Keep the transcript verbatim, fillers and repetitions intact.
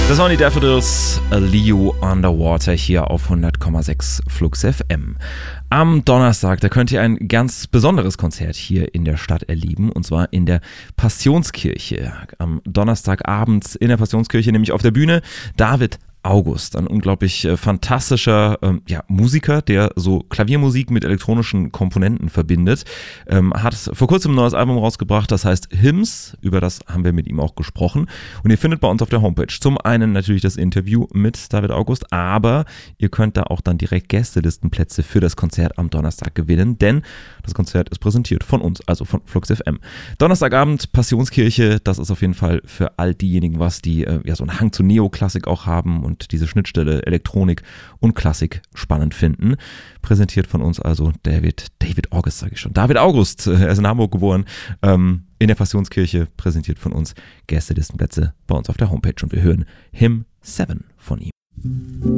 Das waren die Daffodils, Leo Underwater hier auf hundert Komma sechs Flux F M. Am Donnerstag, da könnt ihr ein ganz besonderes Konzert hier in der Stadt erleben, und zwar in der Passionskirche. Am Donnerstagabend in der Passionskirche, nämlich auf der Bühne, David August, ein unglaublich äh, fantastischer ähm, ja, Musiker, der so Klaviermusik mit elektronischen Komponenten verbindet, ähm, hat vor kurzem ein neues Album rausgebracht, das heißt Hymns, über das haben wir mit ihm auch gesprochen, und ihr findet bei uns auf der Homepage zum einen natürlich das Interview mit David August, aber ihr könnt da auch dann direkt Gästelistenplätze für das Konzert am Donnerstag gewinnen, denn das Konzert ist präsentiert von uns, also von Flux F M. Donnerstagabend, Passionskirche, das ist auf jeden Fall für all diejenigen was, die äh, ja so einen Hang zu Neoklassik auch haben und diese Schnittstelle Elektronik und Klassik spannend finden. Präsentiert von uns also David, David August, sage ich schon. David August, er ist in Hamburg geboren, ähm, in der Passionskirche, präsentiert von uns Gästelistenplätze bei uns auf der Homepage, und wir hören Hymn sieben von ihm.